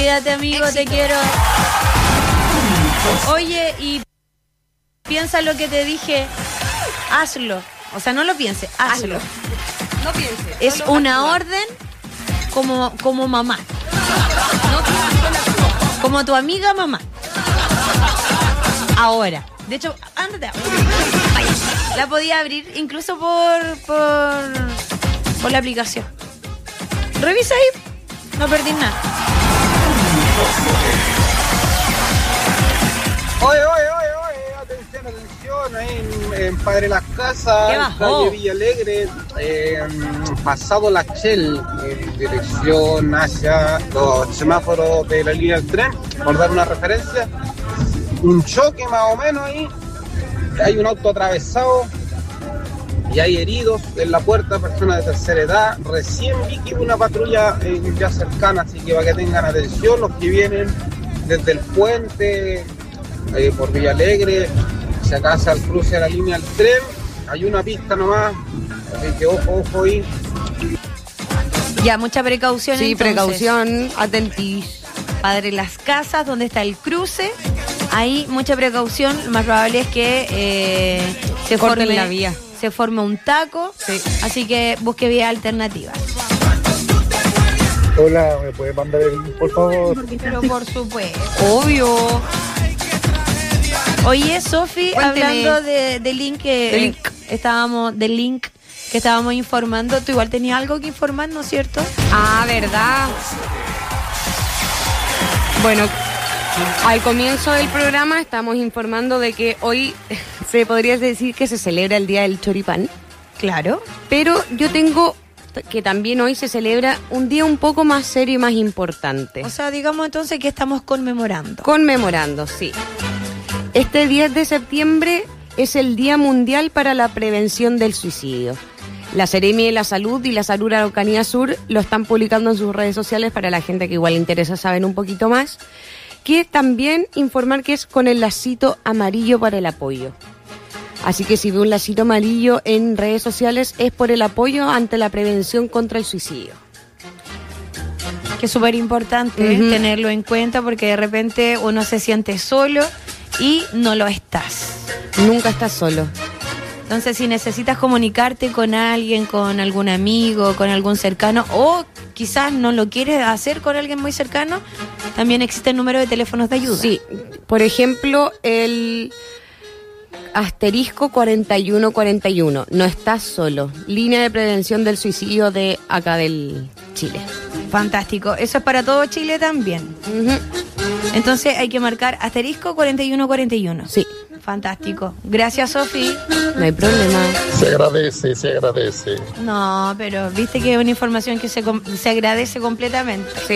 Cuídate, amigo, éxito. Te quiero. Oye, y piensa lo que te dije. Hazlo. O sea, no lo pienses, hazlo. No pienses. Es una orden como mamá. Como tu amiga mamá. Ahora. De hecho, ándate. Vaya. La podía abrir incluso por la aplicación. Revisa ahí. No perdí nada. Oye, atención, ahí en Padre Las Casas, calle Villa Alegre, pasado la Shell, en dirección hacia los semáforos de la línea del tren, por dar una referencia, un choque más o menos ahí, hay un auto atravesado y hay heridos en la puerta, personas de tercera edad. Recién vi que una patrulla ya cercana, así que para que tengan atención los que vienen desde el puente, por Villa Alegre, hacia acá hacia el cruce de la línea del tren, hay una pista nomás, así que ojo ahí. Ya, mucha precaución. Sí, entonces. Precaución, atentis. Padre Las Casas, donde está el cruce, ahí mucha precaución, lo más probable es que se forme la vía. Se forme un taco, sí. Así que busque vías alternativas. Hola, ¿me puedes mandar el link, por favor? Pero por supuesto. Obvio. Oye, Sofi, hablando del link que estábamos informando, tú igual tenías algo que informar, ¿no es cierto? Ah, ¿verdad? Bueno, al comienzo del programa estamos informando de que hoy se podría decir que se celebra el Día del Choripán. Claro. Pero yo tengo que también hoy se celebra un día un poco más serio y más importante. O sea, digamos entonces que estamos conmemorando. Conmemorando, sí. Este 10 de septiembre es el Día Mundial para la Prevención del Suicidio. La Seremi de la Salud y la Salud Araucanía Sur lo están publicando en sus redes sociales para la gente que igual le interesa saber un poquito más. Que también informar que es con el lacito amarillo para el apoyo. Así que si ve un lacito amarillo en redes sociales es por el apoyo ante la prevención contra el suicidio. Que es súper importante tenerlo en cuenta porque de repente uno se siente solo y no lo estás. Nunca estás solo. Entonces, si necesitas comunicarte con alguien, con algún amigo, con algún cercano, o quizás no lo quieres hacer con alguien muy cercano, también existe el número de teléfonos de ayuda. Sí, por ejemplo, el asterisco 4141. No estás solo. Línea de prevención del suicidio de acá del Chile. Fantástico. Eso es para todo Chile también. Entonces hay que marcar asterisco 4141. Sí. Fantástico. Gracias, Sofi. No hay problema. Se agradece. No, pero viste que es una información que se agradece completamente. Sí.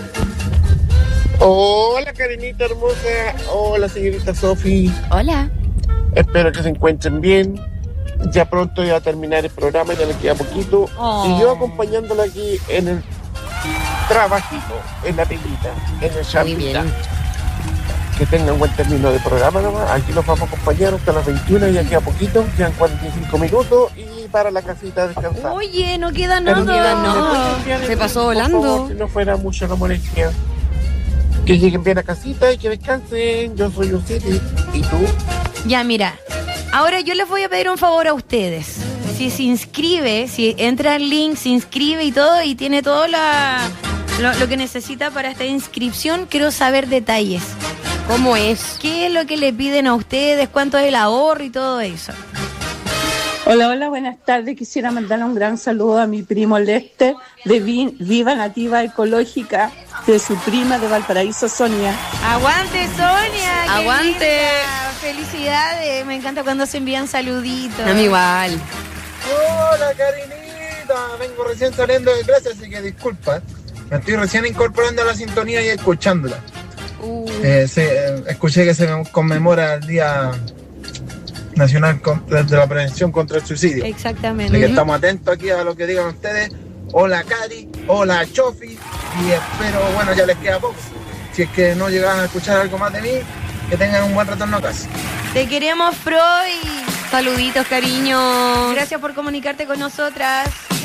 Hola, Karinita hermosa. Hola, señorita Sofi. Hola. Espero que se encuentren bien. Ya pronto ya va a terminar el programa, ya le queda poquito. Y yo acompañándola aquí en el trabajito, en la peguita, en el chapita. Que tengan buen término de programa nomás. Aquí los vamos a acompañar hasta las 21, ya queda poquito, quedan 45 minutos y para la casita a descansar. Oye, no queda nada. Se pasó volando. Por favor, si no fuera mucho la molestia. Que lleguen bien a casita y que descansen. Yo soy Lucity. ¿Y tú? Ya, mira. Ahora yo les voy a pedir un favor a ustedes. Si se inscribe, si entra al link, se inscribe y todo, y tiene todo lo que necesita para esta inscripción, quiero saber detalles. ¿Cómo es? ¿Qué es lo que le piden a ustedes? ¿Cuánto es el ahorro y todo eso? Hola, buenas tardes. Quisiera mandarle un gran saludo a mi primo Lester de Viva Nativa Ecológica, de su prima de Valparaíso, Sonia. ¡Aguante, Sonia! ¡Aguante! ¡Felicidades! Me encanta cuando se envían saluditos. A mí igual. Hola, Karinita. Vengo recién saliendo de clase, así que disculpa. Me estoy recién incorporando a la sintonía y escuchándola. Escuché que se conmemora el Día Nacional de la Prevención contra el Suicidio. Exactamente. Así que estamos atentos aquí a lo que digan ustedes. Hola, Cari. Hola, Chofi. Y espero, bueno, ya les queda poco. Si es que no llegaban a escuchar algo más de mí, que tengan un buen retorno a casa. Te queremos, Freud. Saluditos, cariño. Gracias por comunicarte con nosotras.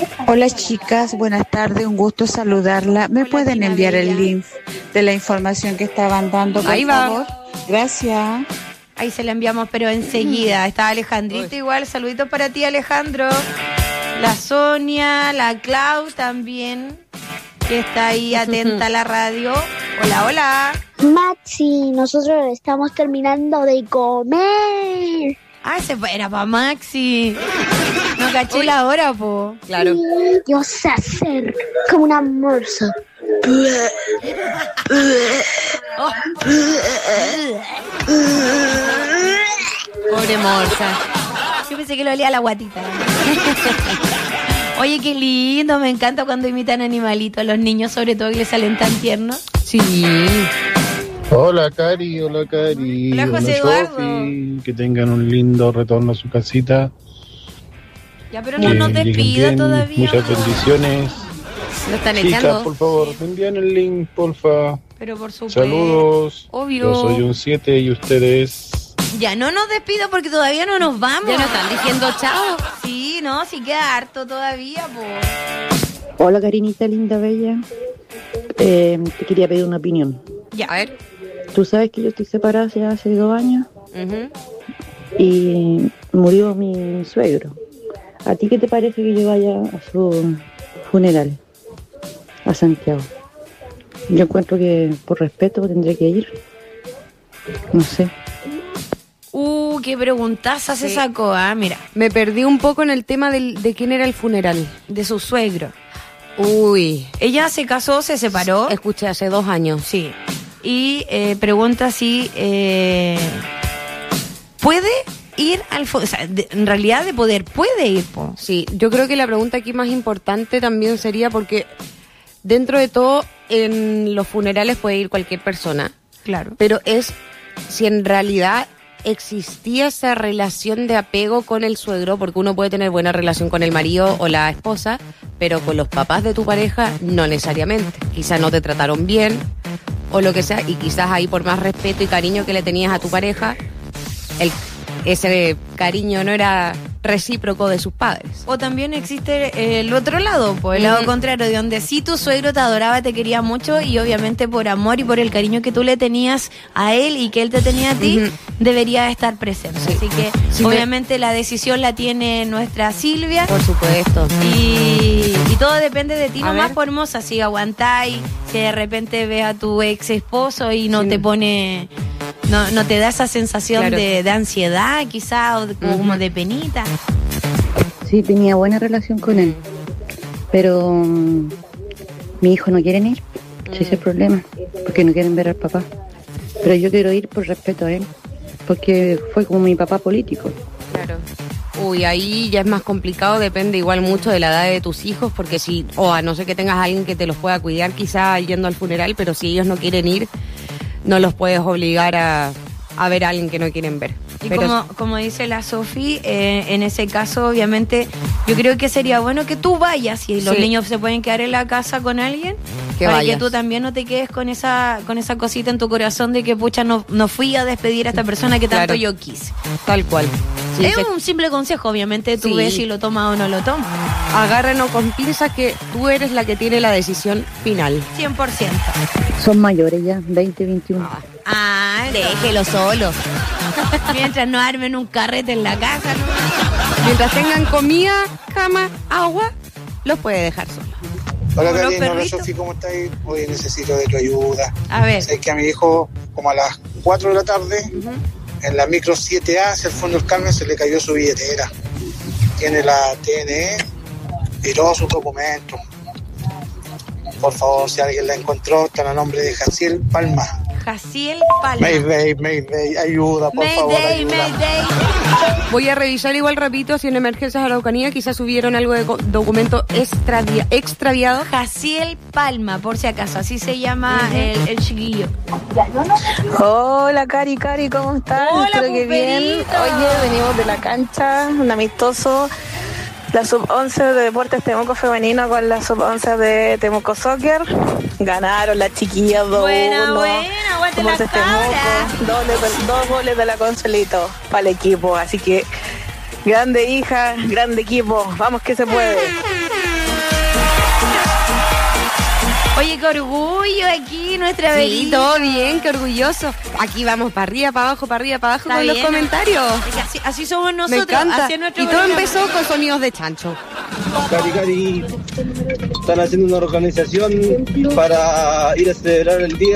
Hola chicas, buenas tardes, un gusto saludarla. ¿Me pueden enviar el link de la información que estaban dando, por favor? Gracias. Ahí se la enviamos, pero enseguida. Está Alejandrito igual, saluditos para ti, Alejandro. La Sonia, la Clau también, que está ahí atenta a la radio. Hola, hola. Maxi, nosotros estamos terminando de comer. Ah, ese era para Maxi. No caché la hora, po. Claro. Yo sé hacer como un almuerzo. Pobre morsa. Yo pensé que le olía la guatita. Oye, qué lindo, me encanta cuando imitan animalitos, los niños sobre todo que les salen tan tiernos. Sí. Hola Cari. Hola, José Eduardo. Sofi, que tengan un lindo retorno a su casita. Ya, pero no nos lleguen despido bien, todavía. Muchas bendiciones. Lo están Chicas, echando. por favor, me envían el link, porfa. Pero por supuesto. Saludos. Obvio. Yo soy un 7 y ustedes. Ya, no nos despido porque todavía no nos vamos. Ya nos están diciendo chao. Sí, no, sí queda harto todavía, po. Hola, Karinita, linda, bella. Te quería pedir una opinión. Ya. A ver. Tú sabes que yo estoy separada hace 2 años Ujú. y murió mi suegro. ¿A ti qué te parece que yo vaya a su funeral a Santiago? Yo encuentro que por respeto tendré que ir. No sé. Qué preguntaza se Sí. sacó, mira, Me perdí un poco en el tema de quién era el funeral. de su suegro. Uy. Ella se casó, se separó. Escuché hace 2 años. Sí. Y pregunta si puede ir al o sea, en realidad de poder puede ir, po. Sí, yo creo que la pregunta aquí más importante también sería porque dentro de todo en los funerales puede ir cualquier persona, Claro. pero es si en realidad existía esa relación de apego con el suegro, porque uno puede tener buena relación con el marido o la esposa, pero con los papás de tu pareja no necesariamente. Quizás no te trataron bien o lo que sea, y quizás ahí por más respeto y cariño que le tenías a tu pareja, ese cariño no era recíproco de sus padres. O también existe el otro lado, pues el lado contrario, de donde sí tu suegro te adoraba, te quería mucho y obviamente por amor y por el cariño que tú le tenías a él y que él te tenía a ti, debería estar presente. Sí. Así que Sí, obviamente la decisión la tiene nuestra Silvia. Por supuesto. Y todo depende de ti A nomás, ver. por hermosa, si aguantáis, si de repente ves a tu ex esposo y no Sí. te pone, no te da esa sensación Claro. de ansiedad quizá, o como de penita. Sí, tenía buena relación con él, pero mi hijo no quieren ir. Ese es el problema, porque no quieren ver al papá. Pero yo quiero ir por respeto a él, porque fue como mi papá político. Claro. Uy, ahí ya es más complicado, depende igual mucho de la edad de tus hijos, porque si, o a no ser que tengas a alguien que te los pueda cuidar quizá yendo al funeral, pero si ellos no quieren ir, no los puedes obligar a ver a alguien que no quieren ver. Y Pero como dice la Sofi, en ese caso, obviamente, yo creo que sería bueno que tú vayas, y los Sí. niños se pueden quedar en la casa con alguien, Que para vayas. que tú también no te quedes con esa cosita en tu corazón de que, pucha, no fui a despedir a esta persona que tanto Claro. yo quise. tal cual. Sí, Es un simple consejo, obviamente, tú Sí. ves si lo tomas o no lo tomas. agárrenos con pinzas que tú eres la que tiene la decisión final. 100%. Son mayores ya, 20, 21. Déjelo solo. Mientras no armen un carrete en la casa, ¿no? Mientras tengan comida, cama, agua, los puede dejar solos. Hola Como los Karina, hola perritos. Sofi, ¿cómo estás? Hoy necesito de tu ayuda. A ver. Sé que a mi hijo, como a las 4 de la tarde, en la micro 7A hacia el fondo del Carmen se le cayó su billetera. Tiene la TNE y todos sus documentos. Por favor, si alguien la encontró, está a nombre de Jaciel Palma. Jaciel Palma. Mayday, ayuda, por favor, Mayday, ayuda. Mayday. Voy a revisar igual rapidito si en Emergencias Araucanía quizás subieron algo de documento extraviado. Jaciel Palma, por si acaso, así se llama el chiquillo. Hola Cari, ¿cómo estás? Hola, Espero que bien. Puperito. Oye, venimos de la cancha, un amistoso. La sub-11 de Deportes Temuco Femenino con la sub-11 de Temuco Soccer. Ganaron las chiquillas 2-1. Buena, aguante la Deportes cabra. Temuco, 2 goles de la Consuelito para el equipo. Así que, grande hija, grande equipo. Vamos que se puede. Oye, qué orgullo aquí, nuestra Sí, Verita. todo bien, qué orgulloso. Aquí vamos para arriba, para abajo, Está con bien, los comentarios. Es que así somos nosotros. Me encanta. así es nuestro Y todo programa. empezó con sonidos de chancho. Cari, están haciendo una organización para ir a celebrar el día